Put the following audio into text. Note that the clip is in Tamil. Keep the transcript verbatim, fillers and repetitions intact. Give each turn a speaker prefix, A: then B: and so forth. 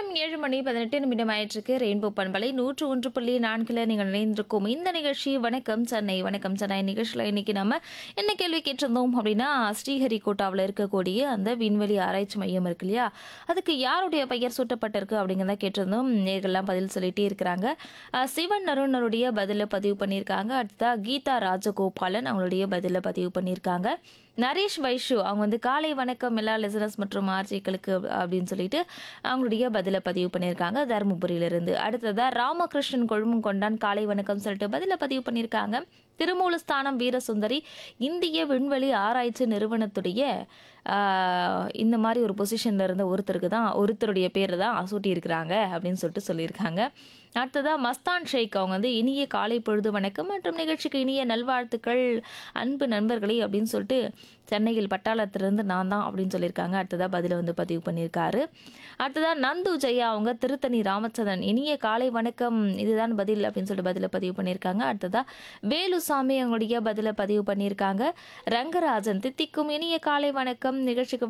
A: நேரம் ஏழு மணி பதினெட்டு நிமிடம் ஆயிட்டிருக்கு. ரெயின்போ பண்பலை நூற்று ஒன்று புள்ளி நான்கில் நீங்கள் இணைந்திருக்கும் இந்த நிகழ்ச்சி வணக்கம் சென்னை. வணக்கம் சென்னை நிகழ்ச்சியில் இன்னைக்கு நம்ம என்ன கேள்வி கேட்டிருந்தோம் அப்படின்னா, ஸ்ரீஹரிகோட்டாவில் இருக்கக்கூடிய அந்த விண்வெளி ஆராய்ச்சி மையம் இருக்கு இல்லையா, அதுக்கு யாருடைய பெயர் சூட்டப்பட்டிருக்கு அப்படிங்கிறத கேட்டிருந்தோம். நேர்கள்லாம் பதில் சொல்லிட்டே இருக்கிறாங்க. அஹ் சிவன் அருணருடைய பதிலை பதிவு பண்ணியிருக்காங்க. அடுத்ததா கீதா ராஜகோபாலன் அவங்களுடைய பதிலை பதிவு பண்ணியிருக்காங்க. நரேஷ் வைஷு அவங்க வந்து காலை வணக்கம் எல்லா லிசனர்ஸ் மற்றும் ஆர்ஜிக்களுக்கு அப்படின்னு சொல்லிட்டு அவங்களுடைய பதிலை பதிவு பண்ணியிருக்காங்க தருமபுரியிலிருந்து. அடுத்ததா ராமகிருஷ்ணன் கொழும்பும் கொண்டான் காலை வணக்கம் சொல்லிட்டு பதிலை பதிவு பண்ணியிருக்காங்க. திருமூலஸ்தானம் வீரசுந்தரி இந்திய விண்வெளி ஆராய்ச்சி நிறுவனத்துடைய ஆஹ், இந்த மாதிரி ஒரு பொசிஷன்ல இருந்த ஒருத்தருக்கு தான் ஒருத்தருடைய பேர் தான் சூட்டி இருக்கிறாங்க அப்படின்னு சொல்லிட்டு சொல்லியிருக்காங்க. அடுத்ததா மஸ்தான் ஷேக் அவங்க வந்து இனிய காலை பொழுது வணக்கம் மற்றும் நிகழ்ச்சிக்கு இனிய நல்வாழ்த்துக்கள் அன்பு நண்பர்களே அப்படின்னு சொல்லிட்டு சென்னையில் பட்டாளத்திலிருந்து நான் தான் அப்படின்னு சொல்லியிருக்காங்க. அடுத்ததா பதிலை வந்து பதிவு பண்ணியிருக்காரு. அடுத்ததா நந்து ஜெயா அவங்க திருத்தணி ராமச்சந்திரன் இனிய காலை வணக்கம் இதுதான் பதில் அப்படின்னு சொல்லிட்டு பதிலை பதிவு பண்ணியிருக்காங்க. அடுத்ததா வேலுசாமி அவங்களுடைய பதிலை பதிவு பண்ணியிருக்காங்க. ரங்கராஜன் தித்திக்கும் இனிய காலை வணக்கம் நிகழ்ச்சிக்கு